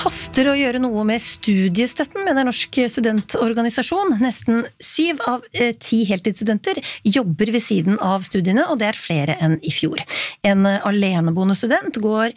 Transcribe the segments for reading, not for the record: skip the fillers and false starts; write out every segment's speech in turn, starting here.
Haster å gjøre noe med studiestøtten, mener Norsk studentorganisasjon. Nesten 7 av 10 heltidsstudenter jobber ved siden av studiene, og det er flere enn i fjor. En aleneboende student går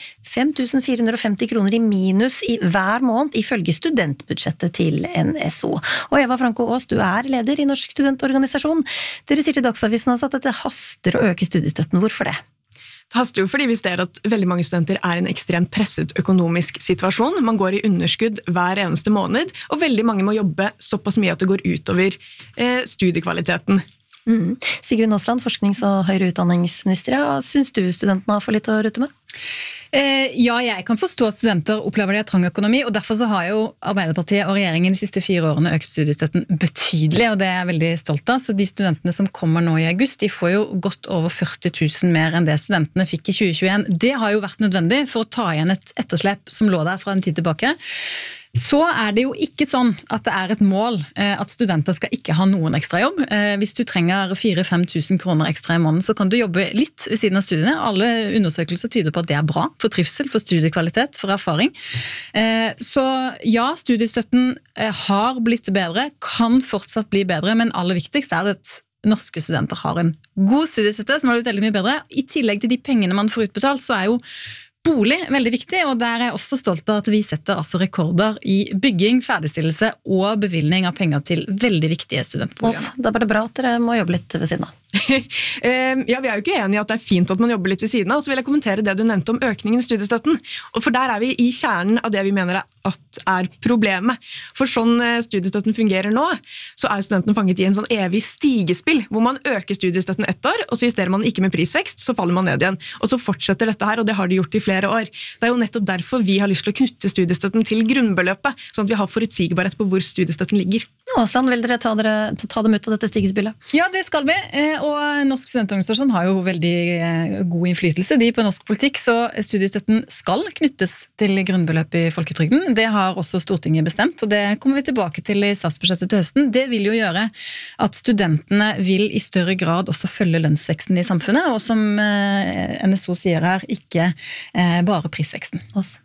5.450 kroner i minus i hver måned ifølge studentbudsjettet til NSO. Og Eva Franco Aas, du er leder i Norsk studentorganisasjon. Dere sier til Dagsavisen altså at dette haster å øke studiestøtten. Hvorfor det? Det haster jo fordi vi ser at veldig mange studenter er i en ekstremt presset økonomisk situasjon. Man går i underskudd hver eneste måned, og veldig mange må jobbe såpass mye at det går utover studiekvaliteten. Sigrun Aasland, forsknings- og høyere utdanningsminister. Syns du studentene har for litt å rutte med? Ja, jeg kan forstå at studenter opplever det trang økonomi, og derfor så har jo Arbeiderpartiet og regjeringen de siste 4 årene økt studiestøtten betydelig, og det er jeg veldig stolt av. Så de studentene som kommer nå i august, de får jo godt over 40 000 mer enn det studentene fikk i 2021. Det har jo vært nødvendig for å ta igjen et etterslep som lå der fra en tid tilbake. Så er det jo ikke sånn at det er et mål at studenter skal ikke ha noen ekstra jobb. Hvis du trenger 4-5 000 kroner ekstra i måneden, så kan du jobbe litt ved siden av studiene. Alle undersøkelser tyder på at det er bra for trivsel, for studiekvalitet, for erfaring. Så ja, studiestøtten har blitt bedre, kan fortsatt bli bedre, men aller viktigst er det at norske studenter har en god studiestøtte som har blitt veldig mye bedre. I tillegg til de pengene man får utbetalt, så er jo bolig veldig viktig, og der er jeg også stolt av at vi setter altså rekorder i bygging, ferdigstillelse og bevilgning av penger til veldig viktige studentboliger. Det er bare bra at dere må jobbe litt ved siden av. Ja, vi er jo ikke enige i at det er fint at man jobber litt ved siden av, og så vil jeg kommentere det du nevnte om økningen i studiestøtten, og for der er vi i kjernen av det vi mener at er problemet. For sånn studiestøtten fungerer nå, så er studentene fanget i en sånn evig stigespill, hvor man øker studiestøtten 1 år, og så justerer man ikke med prisvekst, så faller man ned igjen. Og så fortsetter dette her, og det har de gjort i flere år. Det er jo nettopp derfor vi har lyst til å knytte studiestøtten til grunnbeløpet, sånn at vi har forutsigbarhet på hvor studiestøtten ligger. Aasland, vil dere ta dem ut av dette stigespillet? Ja, det skal vi. Og Norsk studentorganisasjon har jo veldig god innflytelse de på norsk politikk, så studiestøtten skal knyttes til grunnbeløpet i folketrygden. Det har også Stortinget bestemt, og det kommer vi tilbake til i statsbudsjettet til høsten. Det vil jo gjøre at studentene vil i større grad også følge lønnsveksten i samfunnet, og som NSO sier her, ikke bare prisveksten.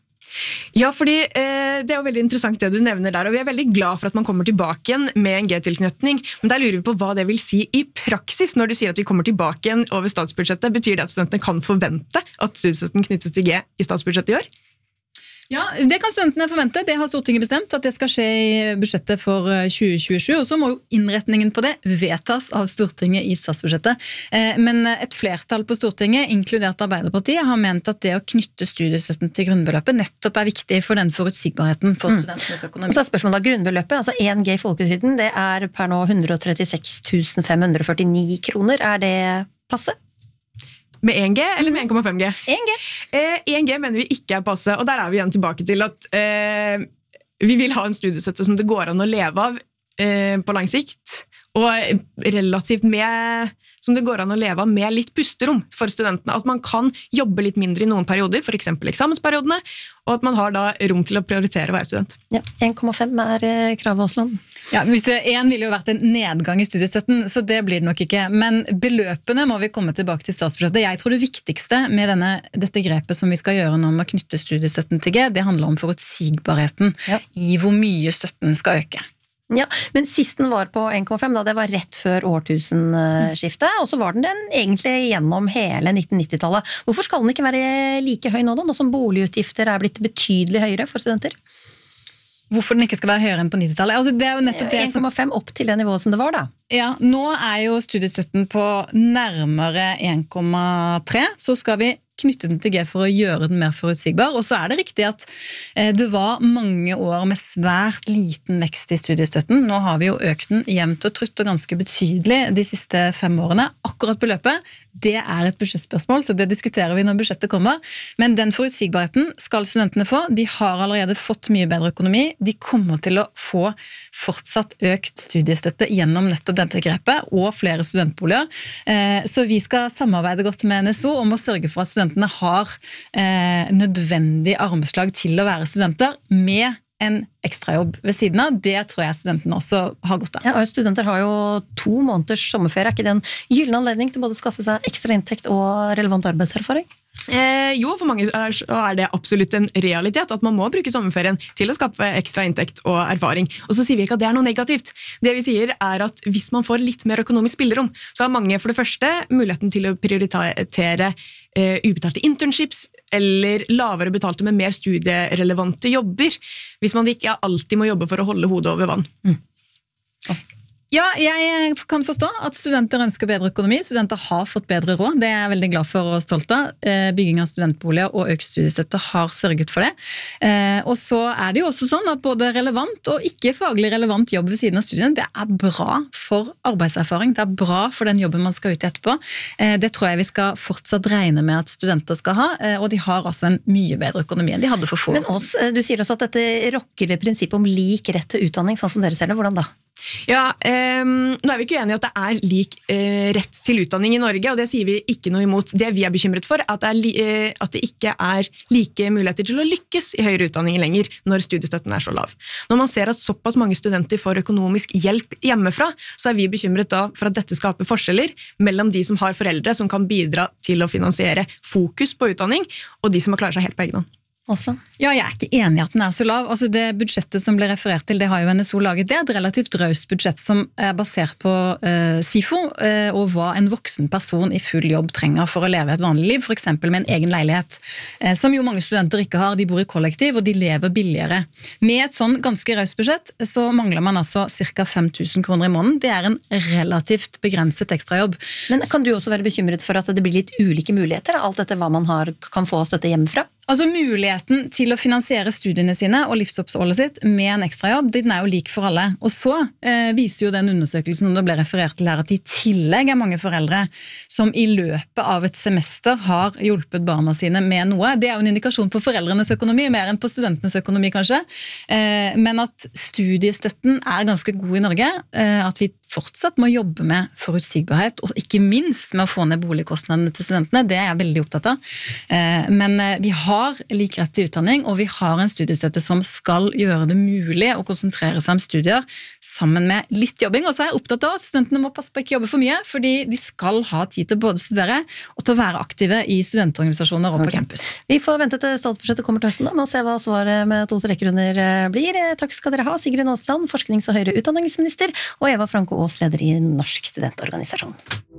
Ja, fordi det er jo veldig interessant det du nevner der, og vi er veldig glad for at man kommer tilbake igjen med en G-tilknytning, men der lurer vi på hva det vil si i praksis når du sier at vi kommer tilbake igjen over statsbudsjettet. Betyr det at studentene kan forvente at studiestøtten knyttes til G i statsbudsjettet i år? Ja, det kan studentene forvente. Det har Stortinget bestemt at det skal skje i budsjettet for 2027, og så må jo innretningen på det vedtas av Stortinget i statsbudsjettet. Men et flertall på Stortinget, inkludert Arbeiderpartiet, har ment at det å knytte studiestøtten til grunnbeløpet nettopp er viktig for den forutsigbarheten for studentenes økonomi. Og så er spørsmålet da, grunnbeløpet, altså 1 G i folketrygden, det er per nå 136 549 kroner. Er det passe? Med 1 G eller med 1,5 G? 1 G. 1 G mener vi ikke er passe, og der er vi igjen tilbake til at vi vil ha en studiestøtte som det går an å leve av på lang sikt, og relativt som det går an å leve av med litt pusterom for studentene. At man kan jobbe litt mindre i noen perioder, for eksempel eksamensperiodene, og at man har da rom til å prioritere å være student. Ja, 1,5 er kravet, Aasland. Ja, 1 ville jo vært en nedgang i studiestøtten, så det blir det nok ikke. Men beløpene må vi komme tilbake til statsbudsjettet. Jeg tror det viktigste med dette grepet som vi skal gjøre nå med å knytte studiestøtten til G, det handler om forutsigbarheten i hvor mye støtten skal øke. Ja, men sist den var på 1,5 da, det var rett før årtusenskiftet, og så var den egentlig gjennom hele 1990-tallet. Hvorfor skal den ikke være like høy nå da, nå som boligutgifter er blitt betydelig høyere for studenter? Hvorfor den ikke skal være høyere enn på 90-tallet? Altså, det er jo nettopp det 1,5 opp til det nivået som det var da. Ja, nå er jo studiestøtten på nærmere 1,3, så skal vi knytte den til G for å gjøre den mer forutsigbar. Og så er det riktig at det var mange år med svært liten vekst i studiestøtten. Nå har vi jo økt den jevnt og trutt og ganske betydelig de siste 5 årene. Akkurat beløpet, det er et budsjettspørsmål, så det diskuterer vi når budsjettet kommer. Men den forutsigbarheten skal studentene få. De har allerede fått mye bedre økonomi. De kommer til å få fortsatt økt studiestøtte gjennom nettopp dette grepet, og flere studentboliger. Så vi skal samarbeide godt med NSO om å sørge for at studentene har nødvendig armslag til å være studenter med en ekstrajobb ved siden av. Det tror jeg studentene også har godt av. Ja, og studenter har jo 2 måneders sommerferie. Er ikke det en gyllen anledning til både å skaffe seg ekstra inntekt og relevant arbeidserfaring? Jo, for mange er det absolutt en realitet at man må bruke sommerferien til å skaffe ekstra inntekt og erfaring. Og så sier vi ikke at det er noe negativt. Det vi sier er at hvis man får litt mer økonomisk spillerom, så har mange for det første muligheten til å prioritere ubetalte internships eller lavere betalte med mer studierelevante jobber, hvis man ikke alltid må jobbe for å holde hodet over vann. Ja, jeg kan forstå at studenter ønsker bedre økonomi. Studenter har fått bedre råd. Det er jeg veldig glad for og stolt av. Bygging av studentboliger og økt studiestøtte har sørget for det. Og så er det jo også sånn at både relevant og ikke faglig relevant jobb ved siden av studien, det er bra for arbeidserfaring. Det er bra for den jobben man skal ut i etterpå. Det tror jeg vi skal fortsatt regne med at studenter skal ha, og de har også en mye bedre økonomi enn de hadde for få år siden. Men du sier også at dette rokker ved prinsippet om lik rett til utdanning, sånn som dere ser det. Hvordan da? Ja, nå er vi ikke enige i at det er lik rett til utdanning i Norge, og det sier vi ikke noe imot. Det vi er bekymret for, at det ikke er like muligheter til å lykkes i høyere utdanning lenger når studiestøtten er så lav. Når man ser at såpass mange studenter får økonomisk hjelp hjemmefra, så er vi bekymret da for at dette skaper forskjeller mellom de som har foreldre som kan bidra til å finansiere fokus på utdanning, og de som har klart seg helt på egen hånd. Aasland? Ja, jeg er ikke enig i at den er så lav. Altså det budsjettet som ble referert til, det har jo NSO laget. Det er et relativt raust budsjett som er basert på SIFO, og hva en voksen person i full jobb trenger for å leve et vanlig liv, for eksempel med en egen leilighet, som jo mange studenter ikke har. De bor i kollektiv, og de lever billigere. Med et sånn ganske raust budsjett, så mangler man altså ca. 5 000 kroner i måneden. Det er en relativt begrenset ekstrajobb. Men kan du også være bekymret for at det blir litt ulike muligheter, alt etter hva man kan få støtte hjemmefra? Altså muligheten til å finansiere studiene sine og livsoppholdet sitt med en ekstrajobb, den er jo lik for alle. Og så viser jo den undersøkelsen som det ble referert til her, at i tillegg er mange foreldre som i løpet av et semester har hjulpet barna sine med noe. Det er jo en indikasjon på foreldrenes økonomi, mer enn på studentenes økonomi kanskje. Men at studiestøtten er ganske god i Norge, at vi fortsatt må jobbe med forutsigbarhet, og ikke minst med å få ned boligkostnadene til studentene, det er jeg veldig opptatt av. Men vi har lik rett til utdanning, og vi har en studiestøtte som skal gjøre det mulig å konsentrere seg om studier sammen med litt jobbing. Og så er jeg opptatt av at studentene må passe på å ikke jobbe for mye, fordi de skal ha tid til både å studere og til å være aktive i studentorganisasjoner og på campus. Vi får vente til statsbudsjettet kommer til høsten da, med å se hva svaret med 2 streker under blir. Takk skal dere ha, Sigrun Aasland, forsknings- og høyere utdanningsminister, og Eva Franco Aas, leder i Norsk studentorganisasjon.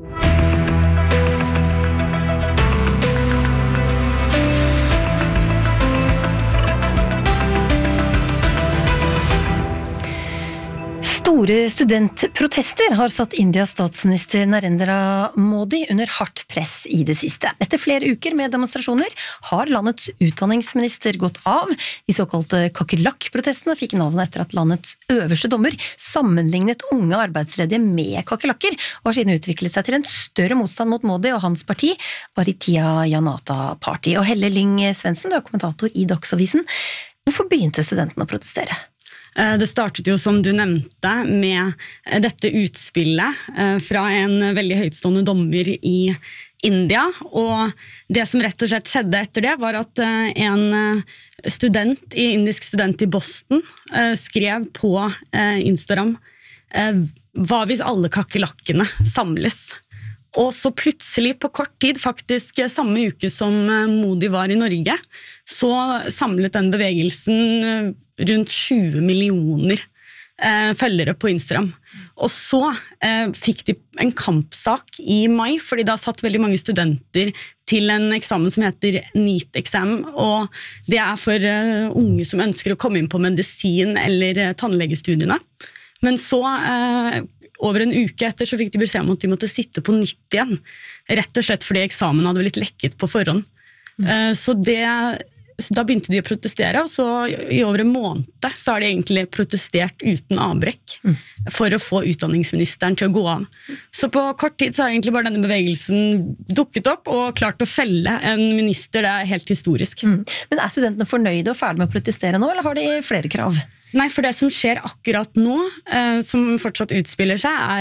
Store studentprotester har satt Indias statsminister Narendra Modi under hardt press i det siste. Etter flere uker med demonstrasjoner har landets utdanningsminister gått av. De såkalte kakerlakk-protestene fikk navnet etter at landets øverste dommer sammenlignet unge arbeidsledige med kakerlakker, og har siden utviklet seg til en større motstand mot Modi og hans parti, Bharatiya Janata Party. Og Helle Lyng Svendsen, du er kommentator i Dagsavisen. Hvorfor begynte studentene å protestere? Det startet jo, som du nevnte, med dette utspillet fra en veldig høytstående dommer i India, og det som rett og slett skjedde etter det var at en indisk student i Boston skrev på Instagram hva hvis alle kakerlakkene samles? Og så plutselig på kort tid, faktisk samme uke som Modi var i Norge, så samlet den bevegelsen rundt 20 millioner følgere på Instagram. Og så fikk de en kampsak i mai, fordi da satt veldig mange studenter til en eksamen som heter NEET-exam, og det er for unge som ønsker å komme inn på medisin eller tannlegestudiene. Men så over en uke etter så fikk de beskjed om at de måtte sitte på nytt igjen, rett og slett fordi eksamen hadde blitt lekket på forhånd. Så da begynte de å protestere, og så i over en måned så har de egentlig protestert uten avbrekk for å få utdanningsministeren til å gå av. Så på kort tid så har egentlig bare denne bevegelsen dukket opp og klart å felle en minister. Det er helt historisk. Men er studentene fornøyde og ferdig med å protestere nå, eller har de flere krav? Nei, for det som skjer akkurat nå, som fortsatt utspiller seg, er at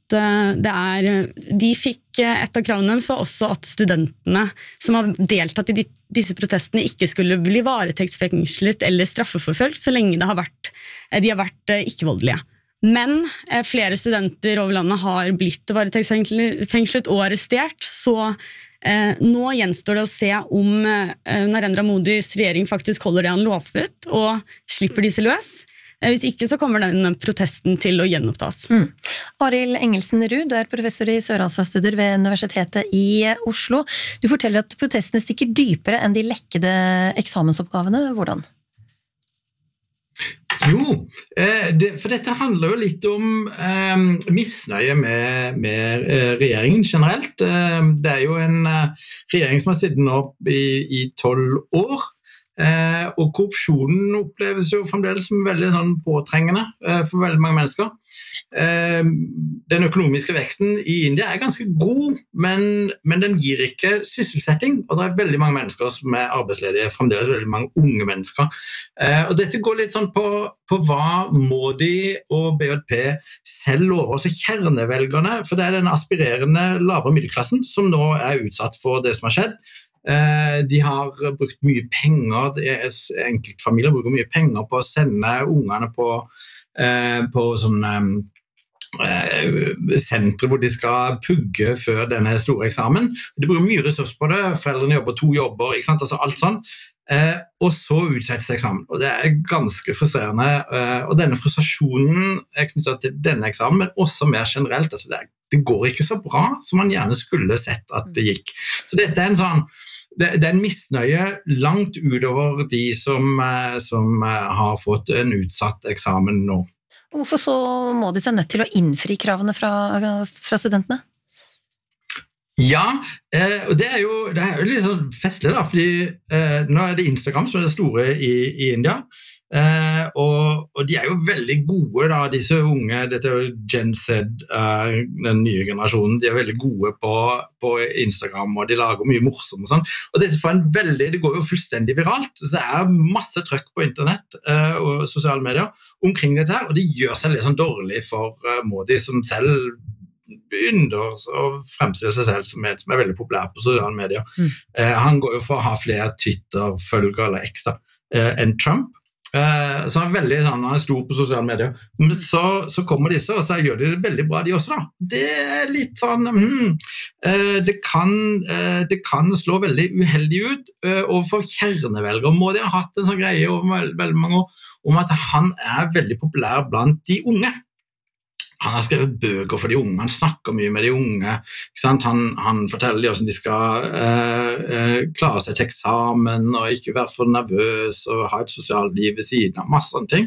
at de fikk et av kravene deres var også at studentene som har deltatt i disse protestene ikke skulle bli varetektsfengslet eller straffeforfølgt så lenge de har vært ikke-voldelige. Men flere studenter over landet har blitt varetektsfengslet og arrestert, så nå gjenstår det å se om Narendra Modis regjering faktisk holder det han lovet og slipper disse løs. Hvis ikke så kommer denne protesten til å gjenopptas. Arild Engelsen Ruud, du er professor i Sør-Asia-studier ved Universitetet i Oslo. Du forteller at protestene stikker dypere enn de lekkede eksamensoppgavene. Hvordan? Jo, for dette handler jo litt om misnøye med regjeringen generelt. Det er jo en regjering som har sittet nå i 12 år, og korrupsjonen oppleves jo fremdeles som veldig påtrengende for veldig mange mennesker. Den økonomiske veksten i India er ganske god, men den gir ikke sysselsetting, og det er veldig mange mennesker som er arbeidsledige, fremdeles veldig mange unge mennesker. Og dette går litt sånn på hva Modi og BJP selv lover, altså kjernevelgerne, for det er den aspirerende lavere middelklassen som nå er utsatt for det som har skjedd. De har brukt mye penger, enkeltfamilier bruker mye penger på å sende ungene på sånne sentre hvor de skal pugge før denne store eksamen. De bruker mye ressurser på det, foreldrene jobber 2 jobber, ikke sant? Altså alt sånn. Og så utsettes eksamen, og det er ganske frustrerende, og denne frustrasjonen er knyttet til denne eksamen, men også mer generelt, altså det går ikke så bra som man gjerne skulle sett at det gikk. Så dette er det er en misnøye langt utover de som har fått en utsatt eksamen nå. Hvorfor så må de seg nødt til å innfri kravene fra studentene? Ja, og det er jo litt sånn festlig da, fordi nå er det Instagram som er det store i India, og de er jo veldig gode da, disse unge, dette er jo Gen Z, den nye generasjonen, de er veldig gode på Instagram, og de lager mye morsomt og sånn, og det går jo fullstendig viralt, så det er masse trøkk på internett og sosiale medier omkring dette her, og det gjør seg litt sånn dårlig for Modi, som selv begynner å fremstille seg selv som er veldig populær på sosiale medier. Han går jo for å ha flere Twitter-følgere eller ekstra enn Trump, så han er stor på sosiale medier. Men så kommer disse, og så gjør de det veldig bra de også da. Det er litt sånn, det kan slå veldig uheldig ut overfor kjernevelgere. Må de ha hatt en sånn greie over veldig mange år om at han er veldig populær blant de unge. Han har skrevet bøker for de unge, han snakker mye med de unge, ikke sant? Han forteller dem hvordan de skal klare seg til eksamen, og ikke være for nervøs, og ha et sosialt liv ved siden av, masse sånne ting.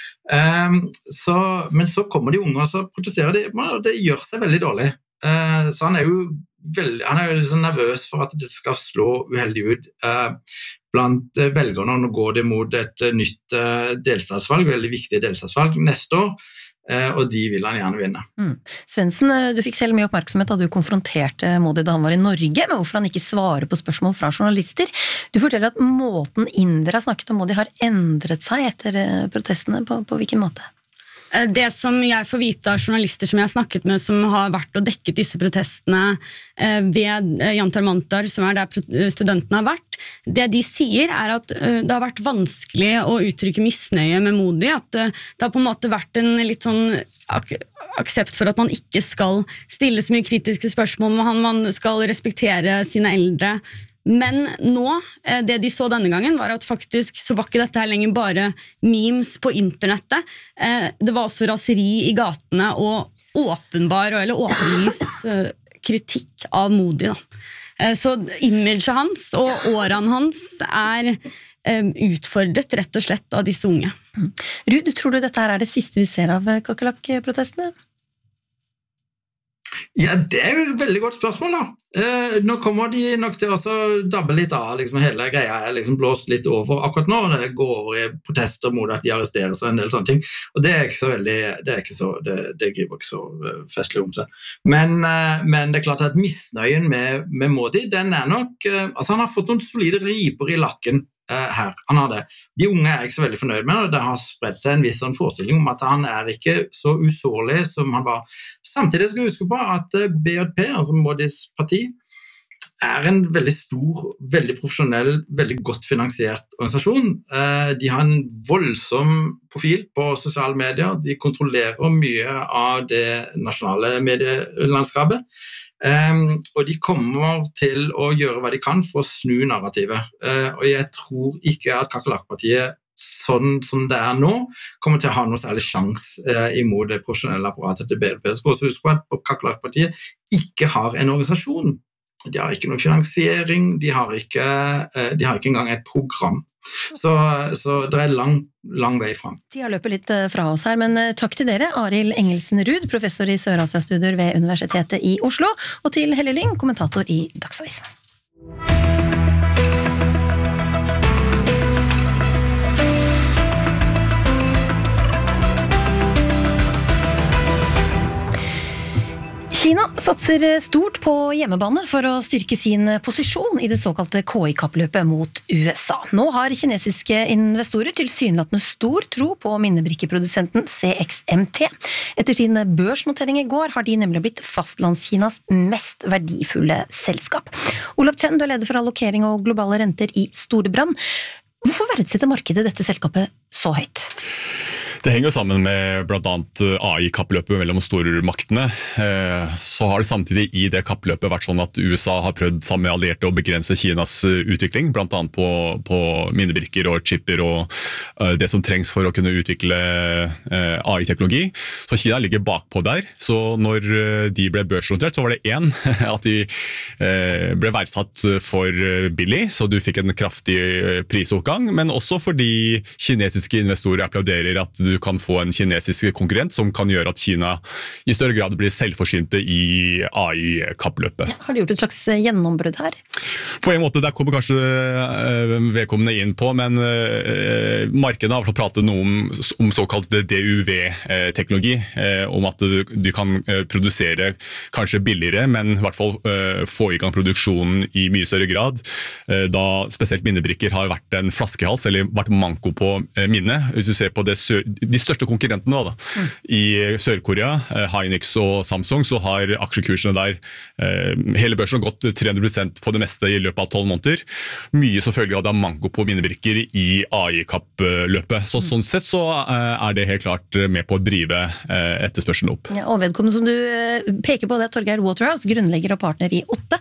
Men så kommer de unge, og så protesterer de, og det gjør seg veldig dårlig. Så han er jo litt sånn nervøs for at det skal slå uheldig ut blant velgerne, og nå går det mot et nytt delstatsvalg, veldig viktig delstatsvalg neste år, og de vil han gjerne vinne. Svendsen, du fikk selv mye oppmerksomhet da du konfronterte Modi da han var i Norge, med hvorfor han ikke svarer på spørsmål fra journalister. Du forteller at måten indere har snakket om Modi har endret seg etter protestene. På hvilken måte? Det som jeg får vite av journalister som jeg har snakket med, som har vært og dekket disse protestene ved Jantar Mantar, som er der studentene har vært, det de sier er at det har vært vanskelig å uttrykke misnøye med Modi, at det har på en måte vært en litt sånn aksept for at man ikke skal stille så mye kritiske spørsmål med han, man skal respektere sine eldre. Men nå, det de så denne gangen var at faktisk så var ikke dette her lenger bare memes på internettet. Det var også raseri i gatene og åpenlys kritikk av Modi da. Så imaget hans og årene hans er utfordret rett og slett av disse unge. Ruud, tror du dette her er det siste vi ser av kakerlakk-protestene? Ja, det er jo et veldig godt spørsmål da. Nå kommer de nok til å dabbe litt av, liksom hele greia er liksom blåst litt over akkurat nå, det går over i protester mot at de arresterer seg en del sånne ting, og det er ikke så veldig, det griper ikke så festlig om seg. Men det er klart at misnøyen med Modi, den er nok, altså han har fått noen solide riper i lakken her. Han har det. De unge er ikke så veldig fornøyd med det, og det har spredt seg en viss sånn forestilling om at han er ikke så usårlig som han var. Samtidig skal vi huske på at BJP, altså Modis parti, er en veldig stor, veldig profesjonell, veldig godt finansiert organisasjon. De har en voldsom profil på sosiale medier, de kontrollerer mye av det nasjonale medielandskapet, og de kommer til å gjøre hva de kan for å snu narrativet. Og jeg tror ikke at Kakerlakk-partiet, sånn som det er nå, kommer til å ha noe særlig sjans imot det profesjonelle apparatet til BJP. Jeg skal også huske på at Kakerlakk-partiet ikke har en organisasjon. De har ikke noen finansiering, de har ikke engang et program. Så det er lang vei frem. Tida løper litt fra oss her, men takk til dere, Arild Engelsen-Ruud, professor i Sør-Asia-studier ved Universitetet i Oslo, og til Helle Lyng, kommentator i Dagsavisen. Kina satser stort på hjemmebane for å styrke sin posisjon i det såkalte KI-kappløpet mot USA. Nå har kinesiske investorer tilsynelatende stor tro på minnebrikkeprodusenten CXMT. Etter sin børsnotering i går har de nemlig blitt fastlandskinas mest verdifulle selskap. Olav Chen, du er leder for allokering og globale renter i Storebrand. Hvorfor verdsetter markedet dette selskapet så høyt? Det henger sammen med blant annet AI-kappløpet mellom stormaktene. Så har det samtidig i det kappløpet vært sånn at USA har prøvd sammen med allierte å begrense Kinas utvikling, blant annet på minnebrikker og chipper og det som trengs for å kunne utvikle AI-teknologi. Så Kina ligger bakpå der. Så når de ble børsnotert, så var det at de ble verdsatt for billig, så du fikk en kraftig prisoppgang, men også fordi kinesiske investorer applauderer at du kan få en kinesisk konkurrent som kan gjøre at Kina i større grad blir selvforsynte i AI-kappløpet. Har de gjort et slags gjennombrudd her? På en måte, der kommer kanskje vedkommende inn på, men markedet har pratet noe om såkalt DUV-teknologi, om at du kan produsere kanskje billigere, men i hvert fall få i gang produksjonen i mye større grad, da spesielt minnebrikker har vært en flaskehals, eller vært manko på minne. Hvis du ser på de største konkurrentene i Sør-Korea, Hynix og Samsung, så har aksjekursene der, hele børsen har gått 300% på det meste i løpet av 12 måneder. Mye så følger av det manko på minnebrikker i AI-kappløpet. Så sånn sett så er det helt klart med på å drive etterspørselen opp. Ja, og vedkommende som du peker på, det er Torgeir Waterhouse, grunnlegger og partner i Otte.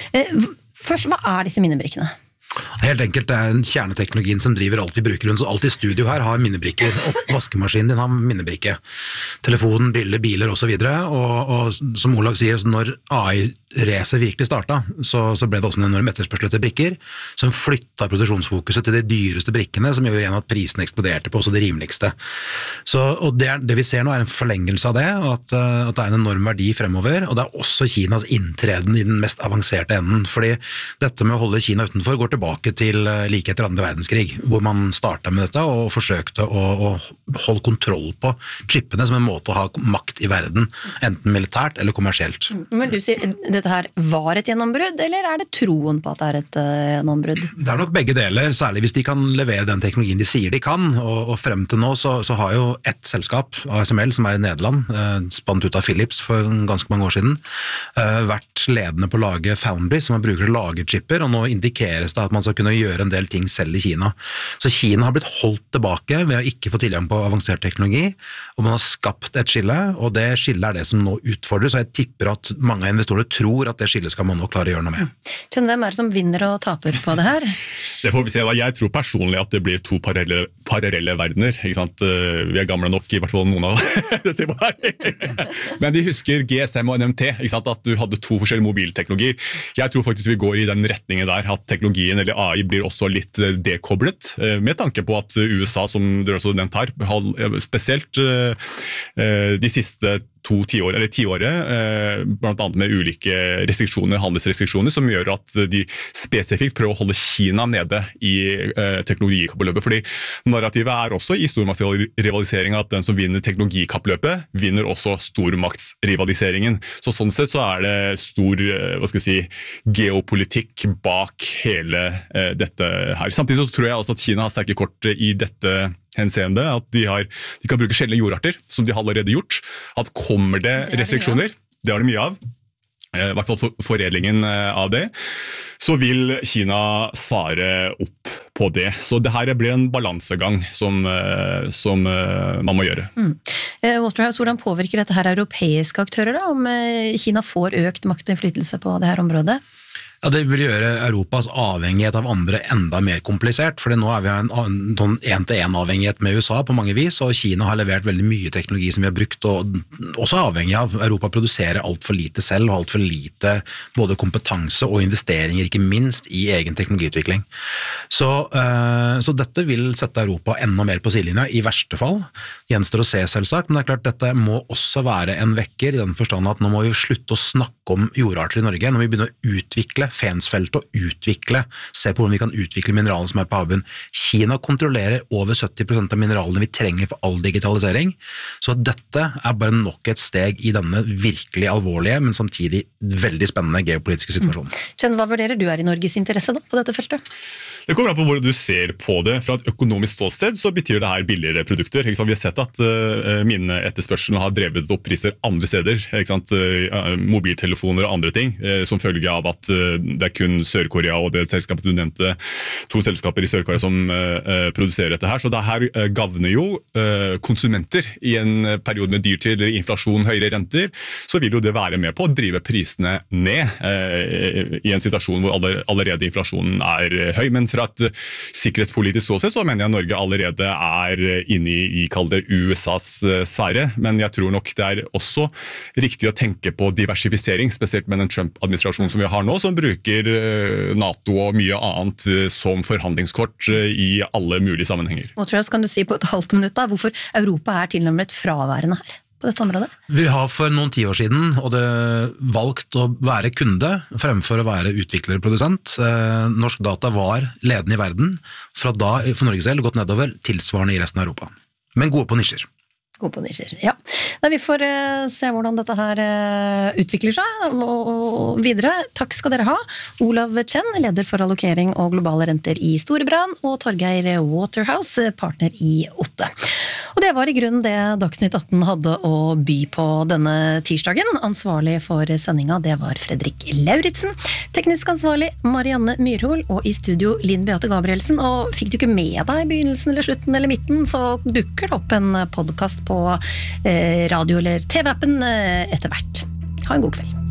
Først, hva er disse minnebrikkene? Helt enkelt, det er en kjerneteknologien som driver alt vi bruker rundt, så alt i studio her har minnebrikker, vaskemaskinen din har minnebrikke, telefonen, briller, biler og så videre, og som Olav sier, når AI-racet virkelig startet, så ble det også en enorm etterspørsel etter brikker, som flyttet produksjonsfokuset til de dyreste brikkene, som gjør igjen at prisene eksploderte på også det rimeligste. Og det vi ser nå er en forlengelse av det, at det er en enorm verdi fremover, og det er også Kinas inntreden i den mest avanserte enden, fordi dette med å holde Kina utenfor går tilbake til like etter andre verdenskrig, hvor man startet med dette og forsøkte å holde kontroll på chippene som en måte å ha makt i verden, enten militært eller kommersielt. Men du sier, dette her var et gjennombrudd, eller er det troen på at det er et gjennombrudd? Det er nok begge deler, særlig hvis de kan levere den teknologien de sier de kan, og frem til nå så har jo ett selskap, ASML, som er i Nederland, spant ut av Philips for ganske mange år siden, vært ledende på å lage Foundry, som man bruker å lage chipper, og nå indikeres det at man skal kunne gjøre en del ting selv i Kina. Så Kina har blitt holdt tilbake ved å ikke få tilgang på avansert teknologi, og man har skapt et skille, og det skillet er det som nå utfordres, og jeg tipper at mange av investorene tror at det skillet skal man nå klare å gjøre noe med. Hvem er det som vinner og taper på det her? Det får vi se. Jeg tror personlig at det blir to parallelle verdener. Ikke sant? Vi er gamle nok, i hvert fall noen av det. Men de husker GSM og NMT, ikke sant? At du hadde to forskjellige mobilteknologier. Jeg tror faktisk vi går i den retningen der, at teknologien eller AI blir også litt dekoblet, med tanke på at USA, som dere også nevnt her, spesielt de siste 10-året, blant annet med ulike restriksjoner, handelsrestriksjoner, som gjør at de spesifikt prøver å holde Kina nede i teknologikappløpet. Fordi narrativet også i stormaktsrivalisering at den som vinner teknologikappløpet, vinner også stormaktsrivaliseringen. Så sånn sett så det stor, geopolitikk bak hele dette her. Samtidig så tror jeg også at Kina har sterke kort i dette henseende, at de kan bruke sjeldne jordarter, som de har allerede gjort. At kommer det restriksjoner, det har de mye av, i hvert fall foredlingen av det, så vil Kina svare opp på det. Så det her blir en balansegang som man må gjøre. Waterhouse, hvordan påvirker dette her europeiske aktører da, om Kina får økt makt og innflytelse på det her området? Ja, det vil gjøre Europas avhengighet av andre enda mer komplisert, for nå vi en en-til-en-avhengighet med USA på mange vis, og Kina har levert veldig mye teknologi som vi har brukt, og også avhengig av Europa produserer alt for lite selv, og alt for lite både kompetanse og investeringer, ikke minst i egen teknologiutvikling. Så dette vil sette Europa enda mer på sidelinja, i verste fall. Gjenstår å se selvsagt, men det klart dette må også være en vekker, i den forstand at nå må vi slutte å snakke om jordarter i Norge, når vi begynner å utvikle Fensfeltet og se på hvordan vi kan utvikle mineralene som på havbunnen. Kina kontrollerer over 70% av mineralene vi trenger for all digitalisering, så dette bare nok et steg i denne virkelig alvorlige, men samtidig veldig spennende geopolitiske situasjonen. Chen, hva vurderer du i Norges interesse da, på dette feltet? Det kommer an på hvor du ser på det. Fra et økonomisk ståsted så betyr det her billigere produkter. Vi har sett at minneetterspørselen har drevet opp priser andre steder. Mobiltelefoner og andre ting, som følge av at det kun Sør-Korea og det selskapet du nevnte, 2 selskaper i Sør-Korea som produserer dette her. Så det her gavner jo konsumenter i en periode med dyrtid eller inflasjon, høyere renter, så vil jo det være med på å drive prisene ned i en situasjon hvor allerede inflasjonen høy. Men fra et sikkerhetspolitisk ståsted så mener jeg Norge allerede inne i kall det USAs sfære, men jeg tror nok det også riktig å tenke på diversifisering, spesielt med den Trump-administrasjonen som vi har nå, som bruker NATO og mye annet som forhandlingskort i alle mulige sammenhenger. Waterhouse, kan du si på et halvt minutt da, hvorfor Europa tilnærmet fraværende her på dette området? Vi har for noen 10 år siden valgt å være kunde fremfor å være utvikler og produsent. Norsk data var ledende i verden, fra da for Norges del gått nedover tilsvarende i resten av Europa. Men gode på nisjer. God på nisjer, ja. Vi får se hvordan dette her utvikler seg og videre. Takk skal dere ha. Olav Chen, leder for allokering og globale renter i Storebrand, og Torgeir Waterhouse, partner i Otte. Og det var i grunnen det Dagsnytt 18 hadde å by på denne tirsdagen. Ansvarlig for sendinga, det var Fredrik Lauritsen. Teknisk ansvarlig Marianne Myrhol, og i studio Linn Beate Gabrielsen. Og fikk du ikke med deg begynnelsen eller slutten eller midten, så dukker det opp en podcast på radio- eller TV-appen etter hvert. Ha en god kveld.